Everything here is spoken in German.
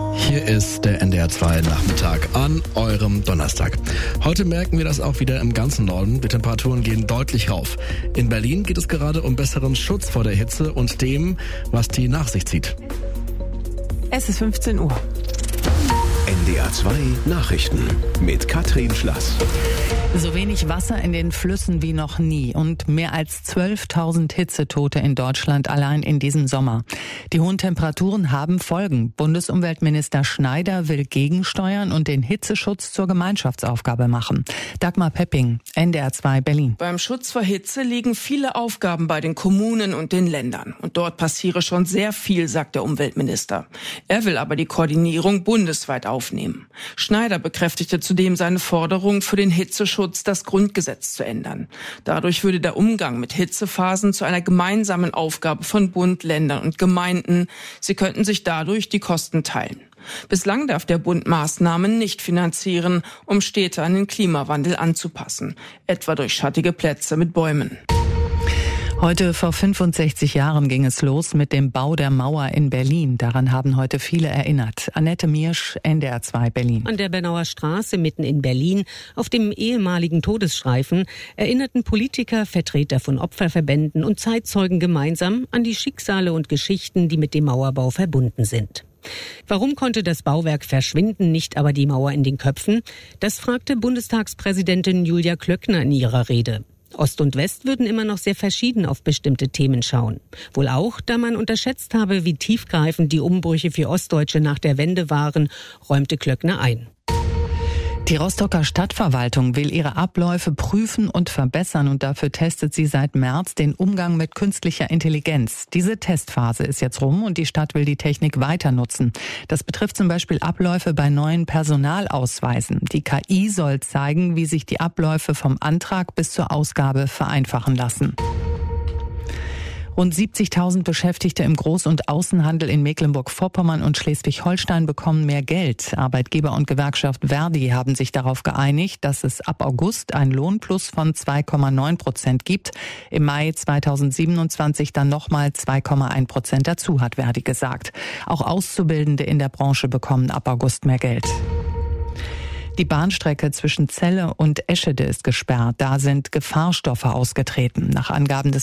Hier ist der NDR2 Nachmittag an eurem Donnerstag. Heute merken wir das auch wieder im ganzen Norden. Die Temperaturen gehen deutlich rauf. In Berlin geht es gerade um besseren Schutz vor der Hitze und dem, was die nach sich zieht. Es ist 15 Uhr. NDR2 Nachrichten mit Katrin Schlass. So wenig Wasser in den Flüssen wie noch nie und mehr als 12.000 Hitzetote in Deutschland allein in diesem Sommer. Die hohen Temperaturen haben Folgen. Bundesumweltminister Schneider will gegensteuern und den Hitzeschutz zur Gemeinschaftsaufgabe machen. Dagmar Pepping, NDR2 Berlin. Beim Schutz vor Hitze liegen viele Aufgaben bei den Kommunen und den Ländern. Und dort passiere schon sehr viel, sagt der Umweltminister. Er will aber die Koordinierung bundesweit aufnehmen. Schneider bekräftigte zudem seine Forderung, für den Hitzeschutz das Grundgesetz zu ändern. Dadurch würde der Umgang mit Hitzephasen zu einer gemeinsamen Aufgabe von Bund, Ländern und Gemeinden. Sie könnten sich dadurch die Kosten teilen. Bislang darf der Bund Maßnahmen nicht finanzieren, um Städte an den Klimawandel anzupassen, etwa durch schattige Plätze mit Bäumen. Heute vor 65 Jahren ging es los mit dem Bau der Mauer in Berlin. Daran haben heute viele erinnert. Annette Miersch, NDR2 Berlin. An der Bernauer Straße mitten in Berlin, auf dem ehemaligen Todesstreifen, erinnerten Politiker, Vertreter von Opferverbänden und Zeitzeugen gemeinsam an die Schicksale und Geschichten, die mit dem Mauerbau verbunden sind. Warum konnte das Bauwerk verschwinden, nicht aber die Mauer in den Köpfen? Das fragte Bundestagspräsidentin Julia Klöckner in ihrer Rede. Ost und West würden immer noch sehr verschieden auf bestimmte Themen schauen. Wohl auch, da man unterschätzt habe, wie tiefgreifend die Umbrüche für Ostdeutsche nach der Wende waren, räumte Klöckner ein. Die Rostocker Stadtverwaltung will ihre Abläufe prüfen und verbessern und dafür testet sie seit März den Umgang mit künstlicher Intelligenz. Diese Testphase ist jetzt rum und die Stadt will die Technik weiter nutzen. Das betrifft zum Beispiel Abläufe bei neuen Personalausweisen. Die KI soll zeigen, wie sich die Abläufe vom Antrag bis zur Ausgabe vereinfachen lassen. Rund 70.000 Beschäftigte im Groß- und Außenhandel in Mecklenburg-Vorpommern und Schleswig-Holstein bekommen mehr Geld. Arbeitgeber und Gewerkschaft Verdi haben sich darauf geeinigt, dass es ab August ein Lohnplus von 2,9% gibt. Im Mai 2027 dann nochmal 2,1% dazu, hat Verdi gesagt. Auch Auszubildende in der Branche bekommen ab August mehr Geld. Die Bahnstrecke zwischen Celle und Eschede ist gesperrt. Da sind Gefahrstoffe ausgetreten. Nach Angaben des